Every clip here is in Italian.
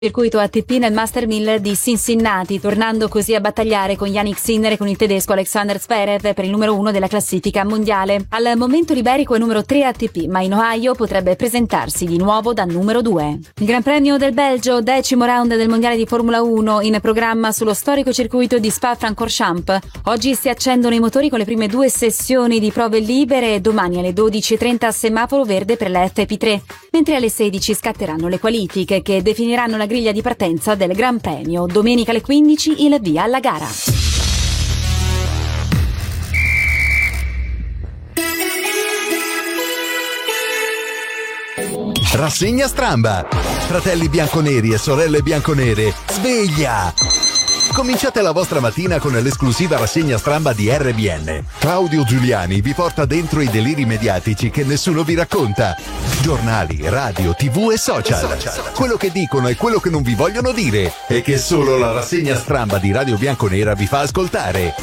Circuito ATP nel Master 1000 di Cincinnati, tornando così a battagliare con Yannick Sinner e con il tedesco Alexander Zverev per il numero 1 della classifica mondiale. Al momento l'iberico è numero 3 ATP, ma in Ohio potrebbe presentarsi di nuovo da numero 2. Il Gran Premio del Belgio, 10° round del mondiale di Formula 1, in programma sullo storico circuito di Spa-Francorchamps. Oggi si accendono i motori con le prime 2 sessioni di prove libere e domani alle 12:30 semaforo verde per la FP3, mentre alle 16 scatteranno le qualifiche che definiranno la griglia di partenza del Gran Premio. Domenica alle 15 il via alla gara. Rassegna Stramba. Fratelli bianconeri e sorelle bianconere, sveglia! Cominciate la vostra mattina con l'esclusiva rassegna Stramba di RBN. Claudio Giuliani vi porta dentro i deliri mediatici che nessuno vi racconta. Giornali, radio, TV e social. Quello che dicono e quello che non vi vogliono dire e che solo la rassegna Stramba di Radio Bianconera vi fa ascoltare.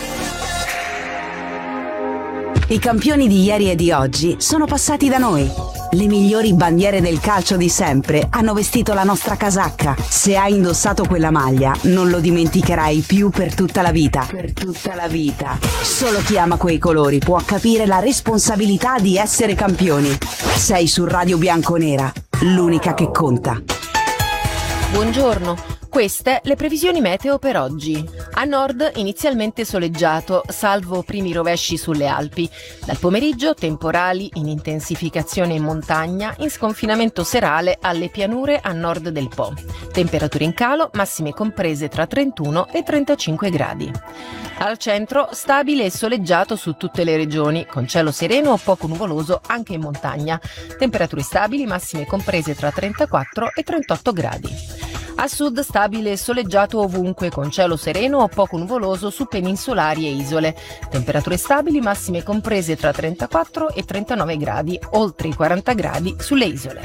I campioni di ieri e di oggi sono passati da noi. Le migliori bandiere del calcio di sempre hanno vestito la nostra casacca. Se hai indossato quella maglia, non lo dimenticherai più per tutta la vita. Per tutta la vita. Solo chi ama quei colori può capire la responsabilità di essere campioni. Sei su Radio Bianconera, l'unica che conta. Buongiorno. Queste le previsioni meteo per oggi. A nord inizialmente soleggiato, salvo primi rovesci sulle Alpi. Dal pomeriggio temporali in intensificazione in montagna, in sconfinamento serale alle pianure a nord del Po. Temperature in calo, massime comprese tra 31 e 35 gradi. Al centro stabile e soleggiato su tutte le regioni, con cielo sereno o poco nuvoloso anche in montagna. Temperature stabili, massime comprese tra 34 e 38 gradi. A sud stabile e soleggiato ovunque, con cielo sereno o poco nuvoloso su peninsulari e isole. Temperature stabili, massime comprese tra 34 e 39 gradi, oltre i 40 gradi sulle isole.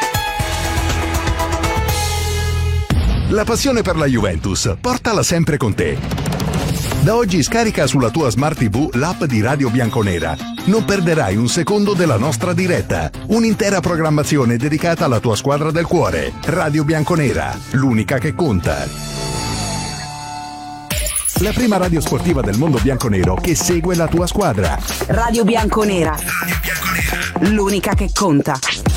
La passione per la Juventus, portala sempre con te. Da oggi scarica sulla tua Smart TV l'app di Radio Bianconera. Non perderai un secondo della nostra diretta. Un'intera programmazione dedicata alla tua squadra del cuore. Radio Bianconera, l'unica che conta. La prima radio sportiva del mondo bianconero che segue la tua squadra. Radio Bianconera, l'unica che conta.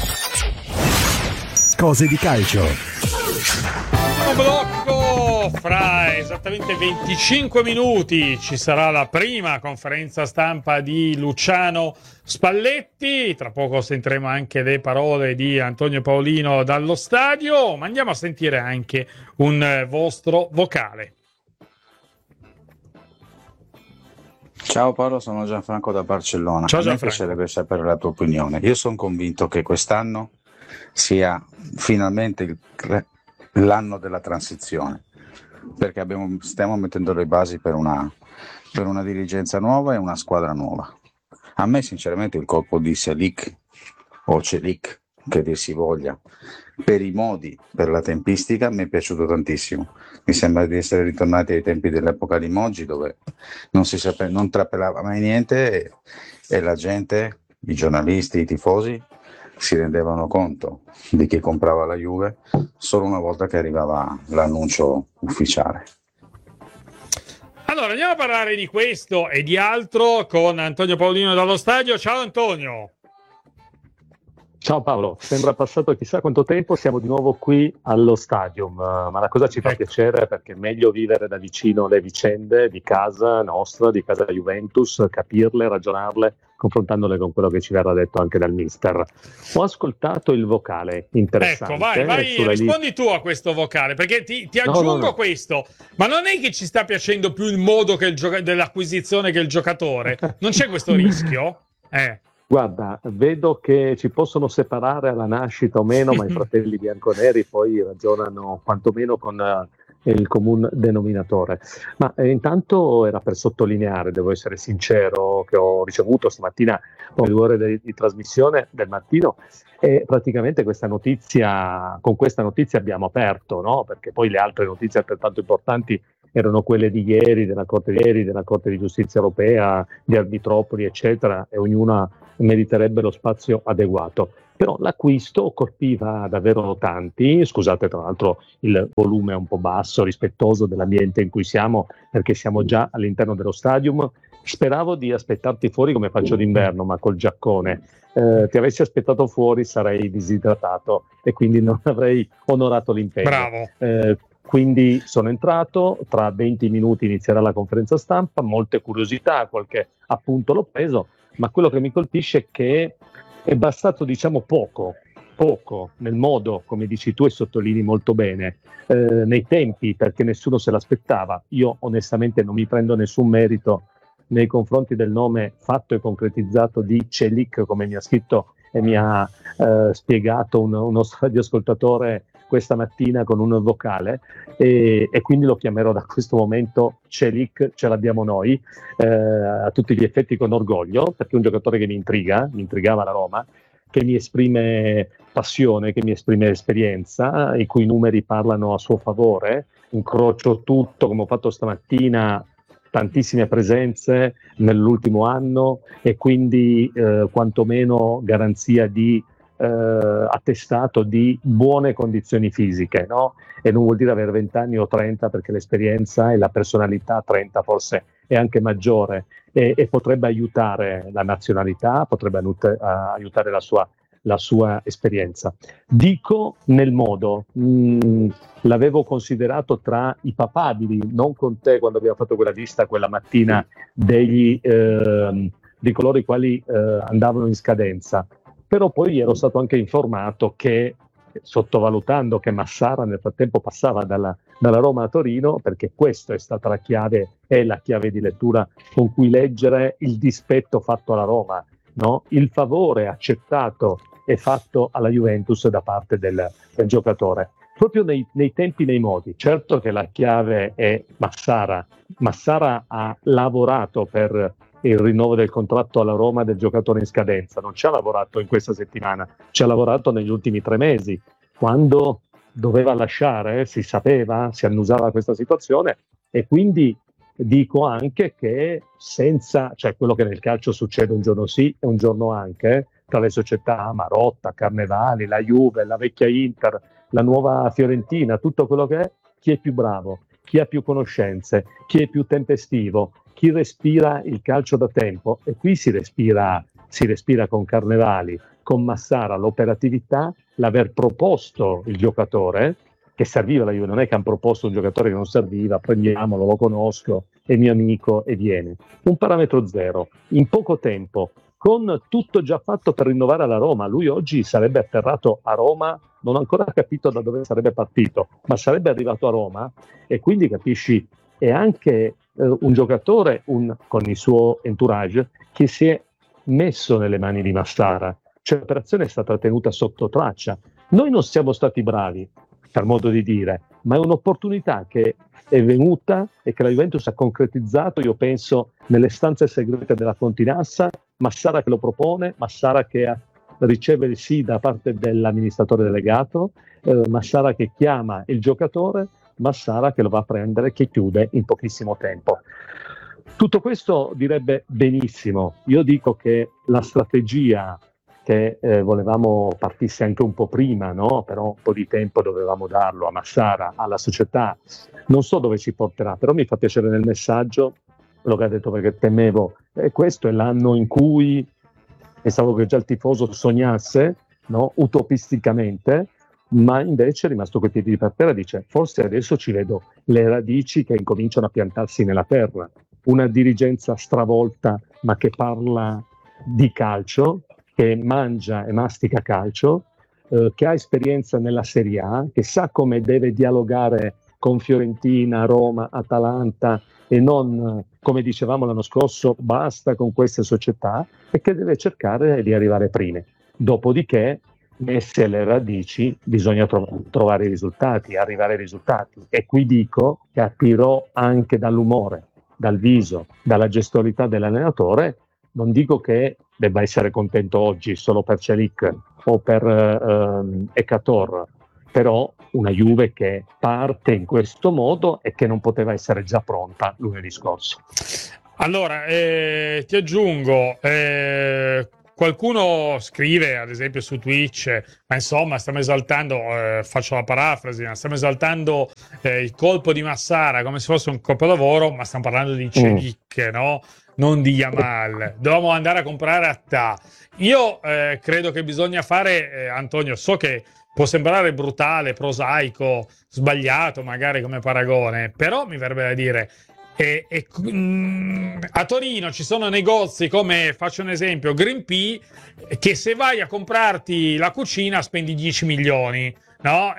Cose di calcio. Blocco fra esattamente 25 minuti ci sarà la prima conferenza stampa di Luciano Spalletti. Tra poco sentiremo anche le parole di Antonio Paolino dallo stadio, ma andiamo a sentire anche un vostro vocale. Ciao Paolo, sono Gianfranco da Barcellona. Ciao, a me Gianfranco. piacerebbe sapere la tua opinione. Io sono convinto che quest'anno sia finalmente l'anno della transizione, perché stiamo mettendo le basi per una dirigenza nuova e una squadra nuova. A me sinceramente il colpo di Selic o Celic, che dir si voglia, per i modi, per la tempistica, mi è piaciuto tantissimo. Mi sembra di essere ritornati ai tempi dell'epoca di Moggi, dove non trapelava mai niente e la gente, i giornalisti, i tifosi si rendevano conto di chi comprava la Juve solo una volta che arrivava l'annuncio ufficiale. Allora andiamo a parlare di questo e di altro con Antonio Paolino dallo stadio. Ciao Antonio. Ciao Paolo, sembra passato chissà quanto tempo, siamo di nuovo qui allo stadium, ma la cosa ci fa piacere perché è meglio vivere da vicino le vicende di casa nostra, di casa Juventus, capirle, ragionarle, confrontandole con quello che ci verrà detto anche dal mister. Ho ascoltato il vocale interessante. Ecco, vai, rispondi tu a questo vocale, perché ti aggiungo no. Questo, ma non è che ci sta piacendo più il modo che dell'acquisizione che il giocatore? Non c'è questo rischio? Guarda, vedo che ci possono separare alla nascita o meno, ma i fratelli bianconeri poi ragionano quantomeno con il comune denominatore. Ma intanto era per sottolineare, devo essere sincero, che ho ricevuto stamattina 2 ore di trasmissione del mattino e praticamente con questa notizia abbiamo aperto, no? Perché poi le altre notizie altrettanto importanti erano quelle di ieri, della Corte di Giustizia Europea, di Arbitropoli, eccetera, e ognuna meriterebbe lo spazio adeguato. Però l'acquisto colpiva davvero tanti, scusate tra l'altro il volume è un po' basso, rispettoso dell'ambiente in cui siamo, perché siamo già all'interno dello stadium. Speravo di aspettarti fuori come faccio d'inverno, ma col giaccone. Ti avessi aspettato fuori sarei disidratato e quindi non avrei onorato l'impegno. Bravo. Quindi sono entrato, tra 20 minuti inizierà la conferenza stampa, molte curiosità, qualche appunto l'ho preso, ma quello che mi colpisce è che è bastato poco nel modo, come dici tu e sottolinei molto bene, nei tempi, perché nessuno se l'aspettava. Io onestamente non mi prendo nessun merito nei confronti del nome fatto e concretizzato di Celik, come mi ha scritto e mi ha spiegato uno radioascoltatore questa mattina con un vocale, e quindi lo chiamerò da questo momento Celik, ce l'abbiamo noi, a tutti gli effetti con orgoglio, perché è un giocatore che mi intrigava la Roma, che mi esprime passione, che mi esprime esperienza, i cui numeri parlano a suo favore. Incrocio tutto, come ho fatto stamattina, tantissime presenze nell'ultimo anno e quindi quantomeno garanzia di attestato di buone condizioni fisiche, no? E non vuol dire avere 20 anni o 30, perché l'esperienza e la personalità 30 forse è anche maggiore e potrebbe aiutare la nazionalità, potrebbe aiutare la sua esperienza. Dico nel modo, l'avevo considerato tra i papabili, non con te quando abbiamo fatto quella lista quella mattina di coloro i quali andavano in scadenza, però poi ero stato anche informato che, sottovalutando che Massara nel frattempo passava dalla Roma a Torino, perché questa è stata la chiave di lettura con cui leggere il dispetto fatto alla Roma, no? Il favore accettato e fatto alla Juventus da parte del giocatore, proprio nei tempi, nei modi. Certo che la chiave è Massara. Massara ha lavorato per il rinnovo del contratto alla Roma del giocatore in scadenza, non ci ha lavorato in questa settimana, ci ha lavorato negli ultimi 3 mesi, quando doveva lasciare, si sapeva, si annusava questa situazione, e quindi dico anche che quello che nel calcio succede un giorno sì e un giorno anche, tra le società Marotta, Carnevali, la Juve, la vecchia Inter, la nuova Fiorentina, tutto quello che è, chi è più bravo, chi ha più conoscenze, chi è più tempestivo, chi respira il calcio da tempo. E qui si respira con Carnevali, con Massara, l'operatività, l'aver proposto il giocatore che serviva alla Juve. Non è che hanno proposto un giocatore che non serviva, prendiamolo, lo conosco, è mio amico e viene. Un parametro zero, in poco tempo, con tutto già fatto per rinnovare la Roma. Lui oggi sarebbe atterrato a Roma, non ho ancora capito da dove sarebbe partito, ma sarebbe arrivato a Roma, e quindi capisci, è anche un giocatore con il suo entourage che si è messo nelle mani di Massara, cioè l'operazione è stata tenuta sotto traccia. Noi non siamo stati bravi, per modo di dire, ma è un'opportunità che è venuta e che la Juventus ha concretizzato, io penso, nelle stanze segrete della Fontinassa. Massara che lo propone, Massara che riceve il sì da parte dell'amministratore delegato, Massara che chiama il giocatore, Massara che lo va a prendere, che chiude in pochissimo tempo. Tutto questo direbbe benissimo. Io dico che la strategia che volevamo partisse anche un po' prima, no? Però un po' di tempo dovevamo darlo a Massara, alla società. Non so dove ci porterà, però mi fa piacere nel messaggio quello che ha detto, perché temevo, questo è l'anno in cui pensavo che già il tifoso sognasse, no? Utopisticamente, ma invece è rimasto coi piedi per terra. Dice, forse adesso ci vedo le radici che incominciano a piantarsi nella terra, una dirigenza stravolta ma che parla di calcio, che mangia e mastica calcio, che ha esperienza nella Serie A, che sa come deve dialogare con Fiorentina, Roma, Atalanta, e non, come dicevamo l'anno scorso, basta con queste società, e che deve cercare di arrivare prime. Dopodiché, messe le radici, bisogna trovare i risultati, arrivare ai risultati. E qui dico che attirò anche dall'umore, dal viso, dalla gestualità dell'allenatore. Non dico che debba essere contento oggi solo per Celik o per Ekator, però una Juve che parte in questo modo e che non poteva essere già pronta lunedì scorso. Allora, ti aggiungo, qualcuno scrive, ad esempio su Twitch, ma insomma stiamo esaltando, faccio la parafrasi, ma stiamo esaltando il colpo di Massara come se fosse un capolavoro, ma stiamo parlando di Celic, no? Non di Yamal. Dovevamo andare a comprare Attà. Io credo che bisogna fare, Antonio, so che può sembrare brutale, prosaico, sbagliato magari come paragone, però mi verrebbe da dire, a Torino ci sono negozi come, faccio un esempio, Greenpea, che se vai a comprarti la cucina spendi 10 milioni. No?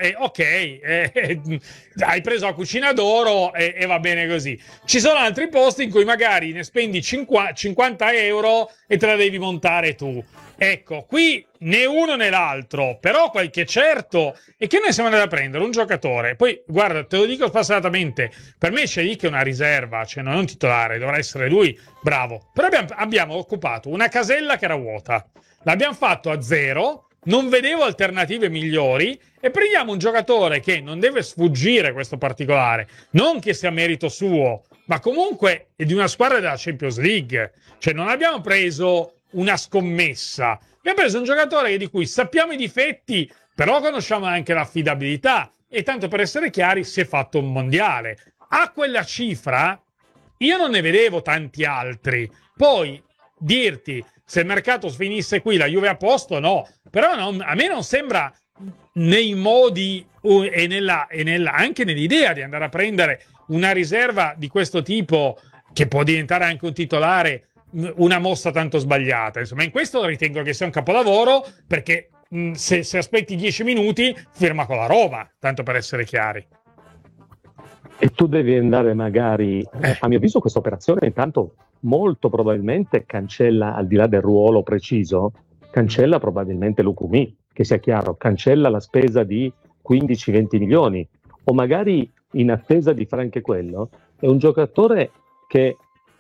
Hai preso la cucina d'oro e va bene così. Ci sono altri posti in cui magari ne spendi 50 euro e te la devi montare tu. Ecco, qui né uno né l'altro, però quel che è certo è che noi siamo andati a prendere un giocatore. Poi, guarda, te lo dico spassionatamente, per me Celic è una riserva, cioè non è un titolare, dovrà essere lui bravo. Però abbiamo occupato una casella che era vuota, l'abbiamo fatto a zero. Non vedevo alternative migliori e prendiamo un giocatore che non deve sfuggire questo particolare, non che sia merito suo, ma comunque è di una squadra della Champions League. Cioè non abbiamo preso una scommessa, abbiamo preso un giocatore di cui sappiamo i difetti, però conosciamo anche l'affidabilità e tanto per essere chiari si è fatto un mondiale. A quella cifra io non ne vedevo tanti altri. Poi dirti se il mercato finisse qui, la Juve a posto, no. Però a me non sembra nei modi anche nell'idea di andare a prendere una riserva di questo tipo, che può diventare anche un titolare, una mossa tanto sbagliata. Insomma, in questo ritengo che sia un capolavoro, perché se aspetti 10 minuti firma con la Roma, tanto per essere chiari. E tu devi andare magari, a mio avviso questa operazione intanto molto probabilmente cancella, al di là del ruolo preciso, cancella probabilmente Lukumi, che sia chiaro, cancella la spesa di 15-20 milioni, o magari in attesa di fare anche quello, è un giocatore che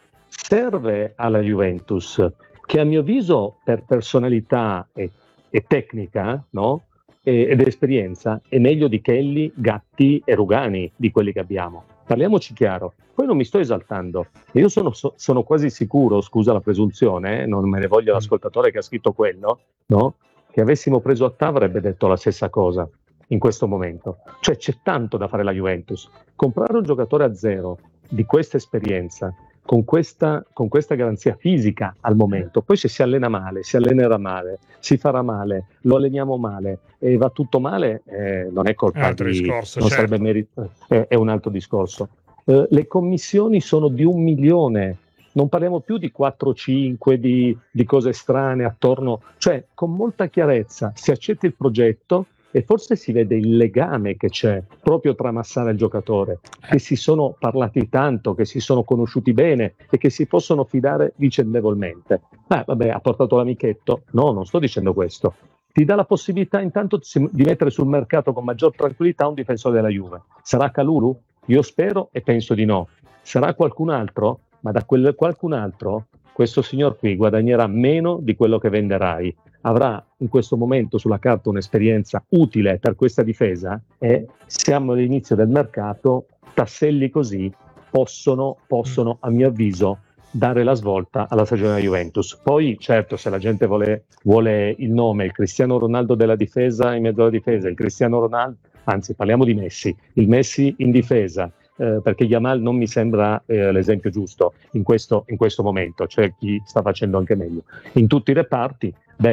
serve alla Juventus, che a mio avviso per personalità e tecnica, no? Ed esperienza è meglio di Kelly, Gatti e Rugani, di quelli che abbiamo. Parliamoci chiaro. Poi non mi sto esaltando. Io sono quasi sicuro, scusa la presunzione, non me ne voglio l'ascoltatore che ha scritto quello, no? Che avessimo preso Attà avrebbe detto la stessa cosa in questo momento. Cioè c'è tanto da fare la Juventus. Comprare un giocatore a zero di questa esperienza, con questa garanzia fisica al momento, poi se si allena male, si allenerà male, si farà male, lo alleniamo male e va tutto male, non è colpa di... discorso, non certo. sarebbe merito, è un altro discorso. Le commissioni sono di 1 milione, non parliamo più di 4-5, di cose strane attorno, cioè con molta chiarezza si accetta il progetto e forse si vede il legame che c'è proprio tra Massara e il giocatore, che si sono parlati tanto, che si sono conosciuti bene e che si possono fidare vicendevolmente. Vabbè, ha portato l'amichetto? No, non sto dicendo questo. Ti dà la possibilità intanto di mettere sul mercato con maggior tranquillità un difensore della Juve. Sarà Kalulu? Io spero e penso di no. Sarà qualcun altro? Ma da quel qualcun altro questo signor qui guadagnerà meno di quello che venderai. Avrà in questo momento sulla carta un'esperienza utile per questa difesa e siamo all'inizio del mercato, tasselli così possono a mio avviso dare la svolta alla stagione della Juventus. Poi certo, se la gente vuole il nome, il Cristiano Ronaldo della difesa in mezzo alla difesa, il Cristiano Ronaldo, anzi parliamo di Messi, il Messi in difesa, perché Yamal non mi sembra l'esempio giusto in questo momento, c'è chi sta facendo anche meglio. In tutti i reparti,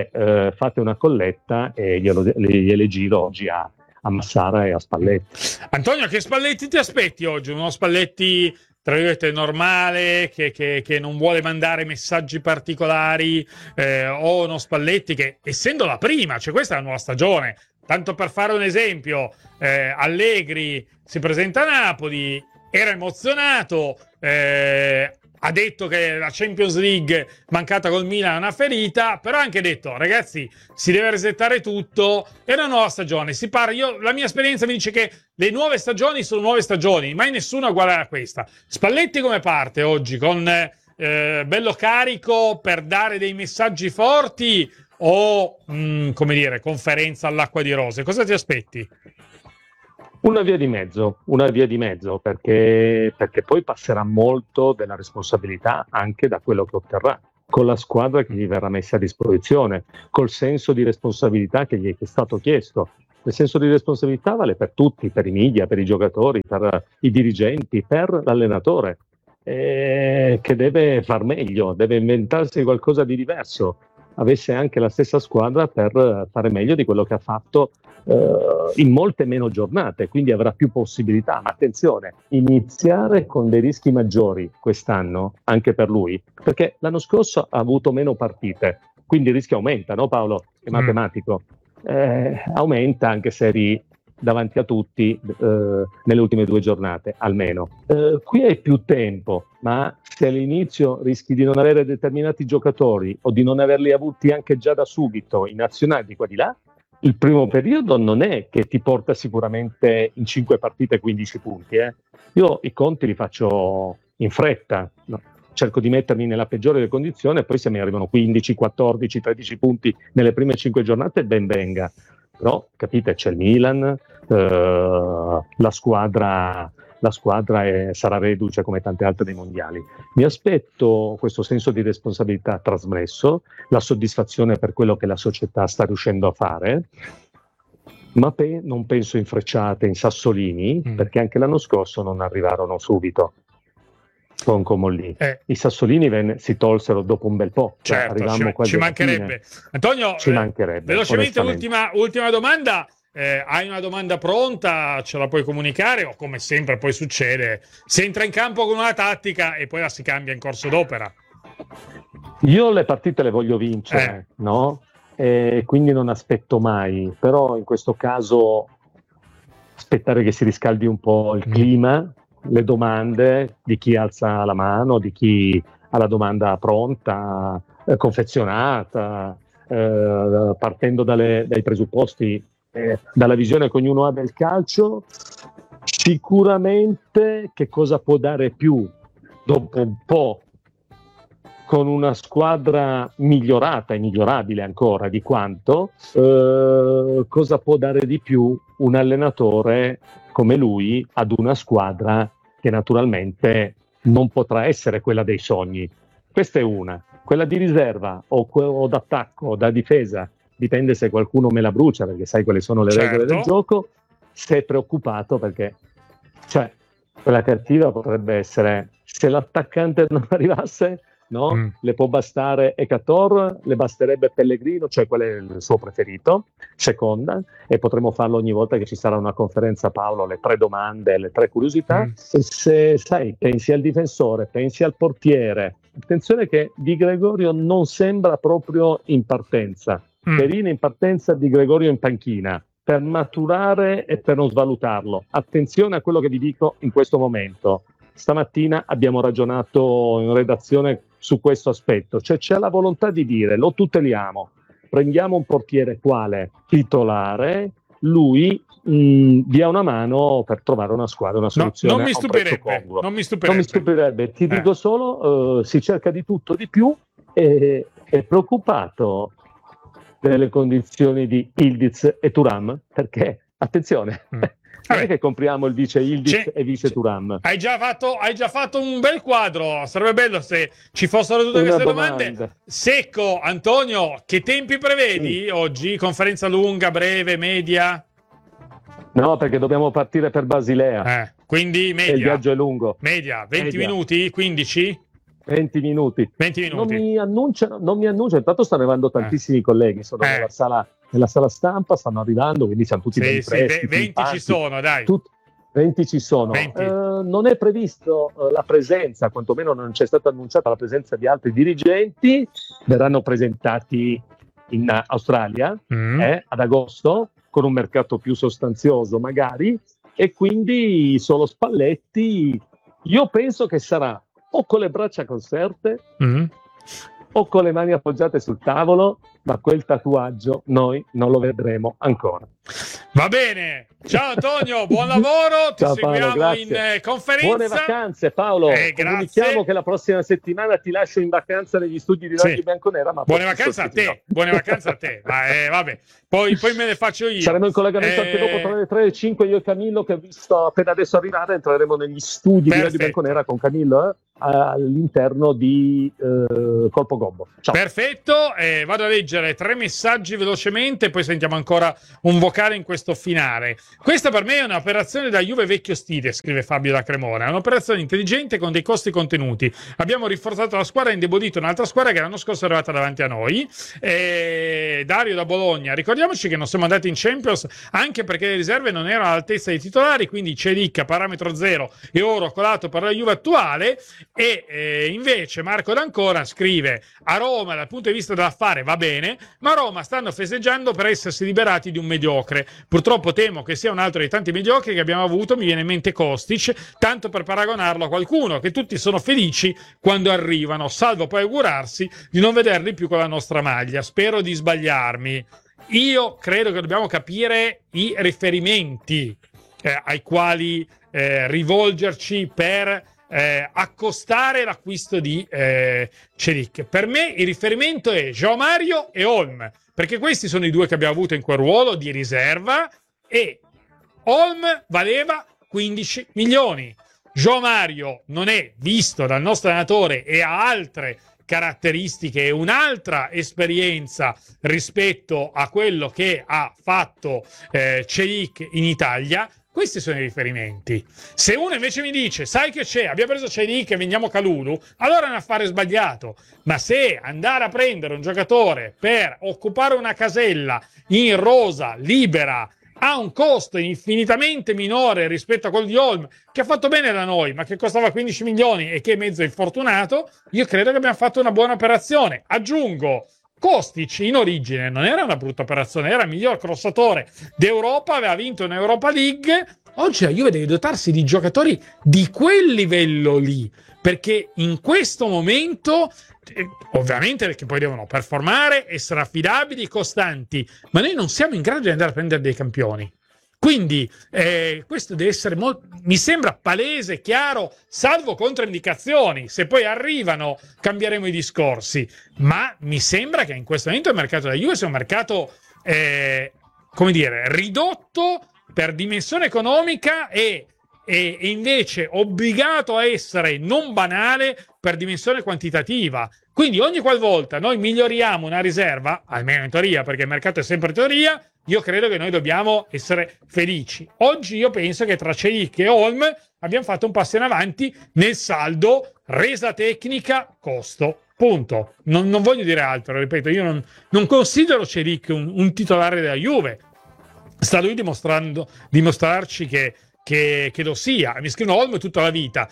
fate una colletta e gliele giro oggi a Massara e a Spalletti. Antonio, che Spalletti ti aspetti oggi? Uno Spalletti tra virgolette normale, che non vuole mandare messaggi particolari, o uno Spalletti che, essendo la prima, cioè questa è la nuova stagione, tanto per fare un esempio, Allegri si presenta a Napoli, era emozionato, ha detto che la Champions League mancata col Milan è una ferita, però ha anche detto, ragazzi, si deve resettare tutto, è una nuova stagione, la mia esperienza mi dice che le nuove stagioni sono nuove stagioni, mai nessuno è uguale a questa. Spalletti come parte oggi? Con bello carico per dare dei messaggi forti o, come dire, conferenza all'acqua di rose? Cosa ti aspetti? Una via di mezzo, perché poi passerà molto della responsabilità anche da quello che otterrà. con la squadra che gli verrà messa a disposizione, col senso di responsabilità che gli è stato chiesto. Il senso di responsabilità vale per tutti, per i media, per i giocatori, per i dirigenti, per l'allenatore, che deve far meglio, deve inventarsi qualcosa di diverso. Avesse anche la stessa squadra per fare meglio di quello che ha fatto in molte meno giornate, quindi avrà più possibilità. Ma attenzione, iniziare con dei rischi maggiori quest'anno anche per lui, perché l'anno scorso ha avuto meno partite, quindi il rischio aumenta, no Paolo? È matematico. Aumenta anche se eri davanti a tutti nelle ultime 2 giornate almeno. Qui hai più tempo, ma se all'inizio rischi di non avere determinati giocatori o di non averli avuti anche già da subito in nazionali di qua di là, il primo periodo non è che ti porta sicuramente in 5 partite 15 punti. Io i conti li faccio in fretta, no? Cerco di mettermi nella peggiore delle condizioni e poi se mi arrivano 15, 14, 13 punti nelle prime 5 giornate ben venga. Però capite, c'è il Milan, la squadra sarà reduce come tante altre dei mondiali. Mi aspetto questo senso di responsabilità trasmesso, la soddisfazione per quello che la società sta riuscendo a fare, ma non penso in frecciate, in sassolini, perché anche l'anno scorso non arrivarono subito con Comolli. I sassolini si tolsero dopo un bel po'. Certo, ci mancherebbe. Antonio, ci mancherebbe, velocemente ultima domanda. Hai una domanda pronta, ce la puoi comunicare o come sempre poi succede, si entra in campo con una tattica e poi la si cambia in corso d'opera? Io le partite le voglio vincere, no? E quindi non aspetto mai, però in questo caso aspettare che si riscaldi un po' il clima, le domande di chi alza la mano, di chi ha la domanda pronta, confezionata, partendo dai presupposti, dalla visione che ognuno ha del calcio. Sicuramente che cosa può dare più dopo un po', con una squadra migliorata e migliorabile ancora di quanto, cosa può dare di più un allenatore come lui ad una squadra che naturalmente non potrà essere quella dei sogni. Questa è una. Quella di riserva o d'attacco o da difesa, dipende se qualcuno me la brucia, perché sai quali sono le regole del gioco. Se è preoccupato perché, quella cattiva potrebbe essere, se l'attaccante non arrivasse, no? Le può bastare Ekator, le basterebbe Pellegrino, cioè qual è il suo preferito, seconda, e potremo farlo ogni volta che ci sarà una conferenza, Paolo, le 3 domande, le 3 curiosità. E se pensi al difensore, pensi al portiere, attenzione che Di Gregorio non sembra proprio in partenza, Perin in partenza, Di Gregorio in panchina, per maturare e per non svalutarlo. Attenzione a quello che vi dico in questo momento. Stamattina abbiamo ragionato in redazione su questo aspetto, cioè c'è la volontà di dire lo tuteliamo, prendiamo un portiere quale titolare, lui dia una mano per trovare una squadra, una soluzione. Non mi stupirebbe, ti dico solo, si cerca di tutto di più, e è preoccupato delle condizioni di Yildiz e Thuram, perché attenzione, non è che compriamo il vice Yildiz e vice Thuram. Hai già fatto un bel quadro, sarebbe bello se ci fossero tutte queste domande. Secco, Antonio, che tempi prevedi oggi? Conferenza lunga, breve, media? No, perché dobbiamo partire per Basilea. Quindi media. E il viaggio è lungo. Media, 20 minuti, 15? 20 minuti. 20 minuti. Non mi annunciano, intanto stanno arrivando tantissimi colleghi, sono nella sala stampa, stanno arrivando, quindi siamo tutti ben freschi. 20 ci sono, dai. 20 ci sono. 20. Non è previsto la presenza, quantomeno non c'è stata annunciata la presenza di altri dirigenti, verranno presentati in Australia ad agosto, con un mercato più sostanzioso magari, e quindi solo Spalletti. Io penso che sarà o con le braccia conserte o con le mani appoggiate sul tavolo, ma quel tatuaggio noi non lo vedremo ancora. Va bene, ciao Antonio, buon lavoro, ti seguiamo Paolo, in conferenza. Buone vacanze Paolo, comunichiamo che la prossima settimana ti lascio in vacanza negli studi di Radio Bianconera. Ma buone vacanze a te, vabbè, poi me ne faccio io. Saremo in collegamento anche dopo tra le 3 e le 5, io e Camillo, che ho visto appena adesso arrivare, entreremo negli studi di Radio Bianconera con Camillo. all'interno di Colpo Gobbo. Ciao. Perfetto, vado a leggere 3 messaggi velocemente, poi sentiamo ancora un vocale in questo finale. Questa per me è un'operazione da Juve vecchio stile, scrive Fabio da Cremona, è un'operazione intelligente con dei costi contenuti. Abbiamo rinforzato la squadra e indebolito un'altra squadra che l'anno scorso è arrivata davanti a noi. Dario da Bologna, ricordiamoci che non siamo andati in Champions anche perché le riserve non erano all'altezza dei titolari, quindi Celic a parametro zero e oro colato per la Juve attuale. E invece Marco D'Ancona scrive: a Roma dal punto di vista dell'affare va bene, ma a Roma stanno festeggiando per essersi liberati di un mediocre. Purtroppo temo che sia un altro dei tanti mediocri che abbiamo avuto, mi viene in mente Kostic, tanto per paragonarlo a qualcuno, che tutti sono felici quando arrivano, salvo poi augurarsi di non vederli più con la nostra maglia. Spero di sbagliarmi. Io credo che dobbiamo capire i riferimenti ai quali rivolgerci per accostare l'acquisto di Celic. Per me il riferimento è João Mario e Olm, perché questi sono i due che abbiamo avuto in quel ruolo di riserva, e Olm valeva 15 milioni. João Mario non è visto dal nostro allenatore e ha altre caratteristiche e un'altra esperienza rispetto a quello che ha fatto Celic in Italia. Questi sono i riferimenti. Se uno invece mi dice, sai che c'è, abbiamo preso Celic e vendiamo Kalulu, allora è un affare sbagliato. Ma se andare a prendere un giocatore per occupare una casella in rosa, libera, ha un costo infinitamente minore rispetto a quello di Olm, che ha fatto bene da noi, ma che costava 15 milioni e che è mezzo infortunato, io credo che abbiamo fatto una buona operazione. Aggiungo, Kostic in origine non era una brutta operazione, era il miglior crossatore d'Europa, aveva vinto un'Europa League. Oggi la Juve deve dotarsi di giocatori di quel livello lì, perché in questo momento, ovviamente perché poi devono performare, essere affidabili, costanti, ma noi non siamo in grado di andare a prendere dei campioni. Quindi questo deve essere mi sembra palese, chiaro, salvo controindicazioni. Se poi arrivano cambieremo i discorsi, ma mi sembra che in questo momento il mercato della Juve sia un mercato come dire, ridotto per dimensione economica e invece obbligato a essere non banale per dimensione quantitativa. Quindi ogni qualvolta noi miglioriamo una riserva, almeno in teoria, perché il mercato è sempre teoria, io credo che noi dobbiamo essere felici. Oggi io penso che tra Celic e Olm abbiamo fatto un passo in avanti nel saldo resa tecnica costo. Punto. Non voglio dire altro, ripeto, io non considero Celic un titolare della Juve. Sta lui dimostrarci che lo sia. Mi scrivono Olm tutta la vita,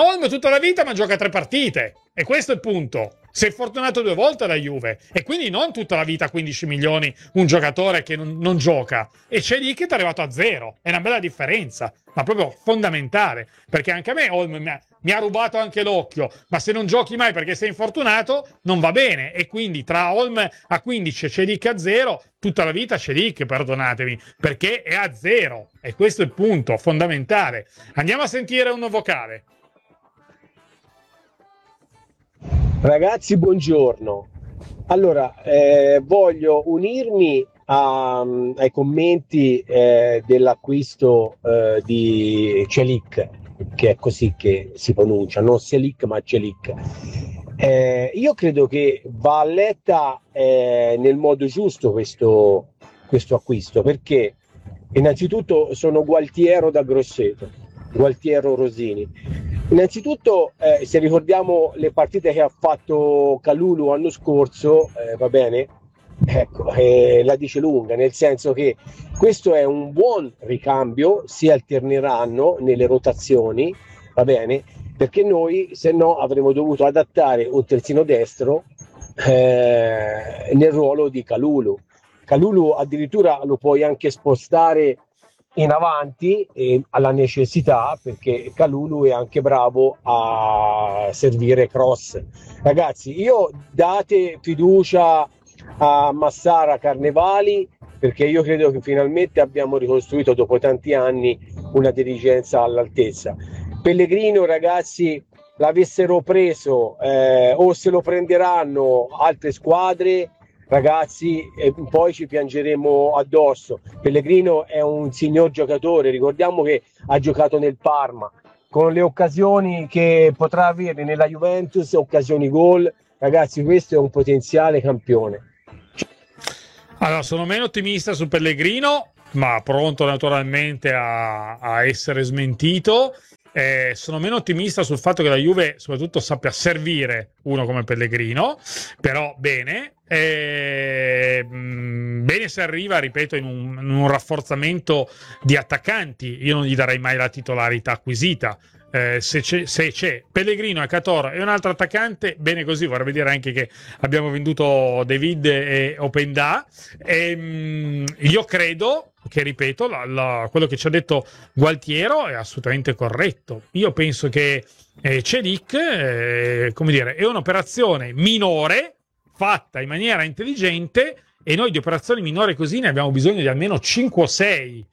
ma gioca 3 partite, e questo è il punto. Si è fortunato 2 volte la Juve, e quindi non tutta la vita 15 milioni un giocatore che non gioca. E c'è lì che è arrivato a 0, è una bella differenza, ma proprio fondamentale, perché anche a me Olm mi ha rubato anche l'occhio, ma se non giochi mai perché sei infortunato non va bene, e quindi tra Olm a 15 e Celic a 0 tutta la vita Celic, perdonatemi, perché è a 0, e questo è il punto fondamentale. Andiamo a sentire un vocale. Ragazzi, buongiorno. Allora, voglio unirmi ai commenti dell'acquisto di Celic, che è così che si pronuncia, non Celic ma Celic. Io credo che va letta nel modo giusto questo acquisto, perché innanzitutto sono Gualtiero da Grosseto, Gualtiero Rosini. Innanzitutto, se ricordiamo le partite che ha fatto Kalulu l'anno scorso, va bene, ecco, la dice lunga, nel senso che questo è un buon ricambio, si alterneranno nelle rotazioni, va bene, perché noi se no avremmo dovuto adattare un terzino destro nel ruolo di Kalulu. Kalulu addirittura lo puoi anche spostare in avanti alla necessità, perché Kalulu è anche bravo a servire cross. Ragazzi, date fiducia a Massara Carnevali, perché io credo che finalmente abbiamo ricostruito dopo tanti anni una dirigenza all'altezza. Pellegrino, ragazzi, l'avessero preso o se lo prenderanno altre squadre, ragazzi, e poi ci piangeremo addosso. Pellegrino è un signor giocatore, ricordiamo che ha giocato nel Parma, con le occasioni che potrà avere nella Juventus, occasioni gol. Ragazzi, questo è un potenziale campione. Allora, sono meno ottimista su Pellegrino, ma pronto naturalmente a essere smentito. Sono meno ottimista sul fatto che la Juve soprattutto sappia servire uno come Pellegrino, però bene se arriva, ripeto, in un rafforzamento di attaccanti. Io non gli darei mai la titolarità acquisita. Se c'è Pellegrino e Catoro e un altro attaccante, bene così. Vorrebbe dire anche che abbiamo venduto David e Openda. Io credo che, ripeto, quello che ci ha detto Gualtiero è assolutamente corretto. Io penso che Celik come dire, è un'operazione minore fatta in maniera intelligente, e noi di operazioni minori così ne abbiamo bisogno di almeno 5 o 6,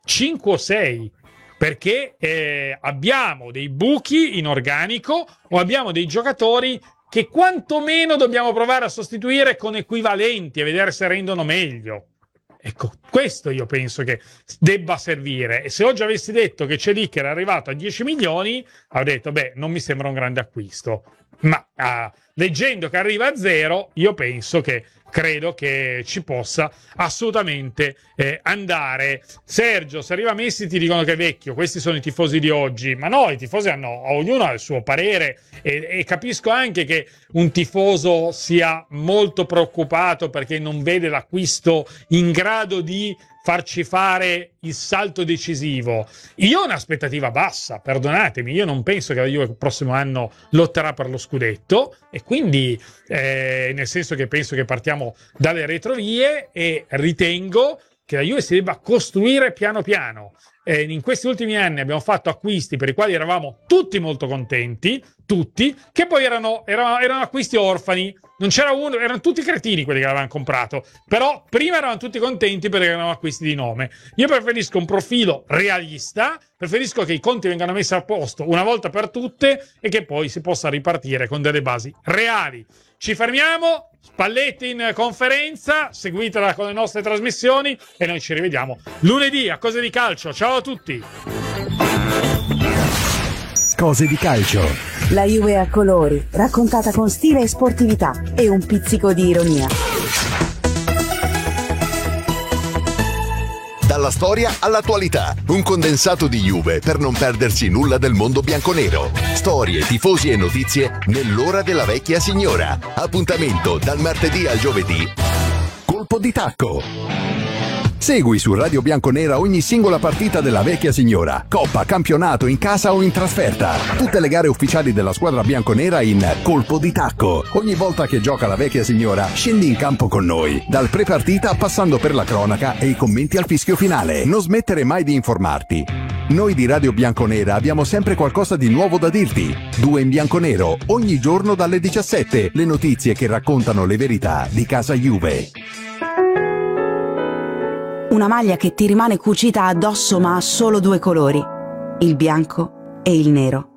perché abbiamo dei buchi in organico o abbiamo dei giocatori che quantomeno dobbiamo provare a sostituire con equivalenti e vedere se rendono meglio. Ecco, questo io penso che debba servire. E se oggi avessi detto che Celik era arrivato a 10 milioni, avrei detto, non mi sembra un grande acquisto. Ma leggendo che arriva a 0, io credo che ci possa assolutamente andare. Sergio, se arriva Messi ti dicono che è vecchio. Questi sono i tifosi di oggi. Ma no, i tifosi ognuno ha il suo parere, e capisco anche che un tifoso sia molto preoccupato perché non vede l'acquisto in grado di farci fare il salto decisivo. Io ho un'aspettativa bassa, perdonatemi, io non penso che la Juve il prossimo anno lotterà per lo scudetto, e quindi nel senso che penso che partiamo dalle retrovie, e ritengo che la Juve si debba costruire piano piano. In questi ultimi anni abbiamo fatto acquisti per i quali eravamo tutti molto contenti, che poi erano acquisti orfani. Non c'era uno, erano tutti cretini quelli che avevano comprato, però prima eravamo tutti contenti perché erano acquisti di nome. Io preferisco un profilo realista, preferisco che i conti vengano messi a posto una volta per tutte e che poi si possa ripartire con delle basi reali. Ci fermiamo, Spalletti in conferenza, seguitela con le nostre trasmissioni, e noi ci rivediamo lunedì a Cose di Calcio. Ciao a tutti! Cose di Calcio. La Juve a colori, raccontata con stile e sportività e un pizzico di ironia. Dalla storia all'attualità, un condensato di Juve per non perdersi nulla del mondo bianconero. Storie, tifosi e notizie nell'ora della vecchia signora. Appuntamento dal martedì al giovedì. Colpo di tacco. Segui su Radio Bianconera ogni singola partita della vecchia signora. Coppa, campionato, in casa o in trasferta. Tutte le gare ufficiali della squadra bianconera in Colpo di tacco. Ogni volta che gioca la vecchia signora, scendi in campo con noi. Dal pre-partita passando per la cronaca e i commenti al fischio finale. Non smettere mai di informarti. Noi di Radio Bianconera abbiamo sempre qualcosa di nuovo da dirti. 2 in bianconero, ogni giorno dalle 17. Le notizie che raccontano le verità di casa Juve. Una maglia che ti rimane cucita addosso ma ha solo 2 colori, il bianco e il nero.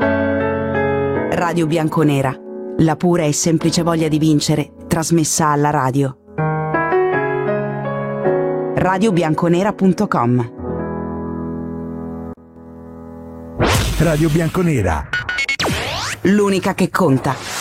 Radio Bianconera, la pura e semplice voglia di vincere, trasmessa alla radio. radiobianconera.com. Radio Bianconera. L'unica che conta.